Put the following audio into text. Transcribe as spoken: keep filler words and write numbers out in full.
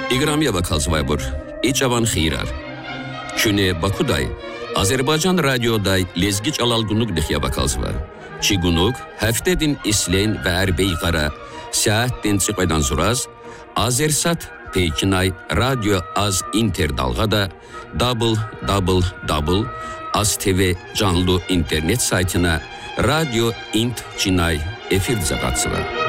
İqramiya bakalsıvaybur, İçavan xirar. Küne Bakuday, Azerbaycan radyoday lezgi çalalgunluk dixya bakalsıvar. Çigunuk, heftedin islen ve erbeyqara, saattin çıqaydan suraz, Azersat Peykinay radyo az inter dalgada double double double az T V canlı internet saytına radyo int cinay efir zaqatsılar.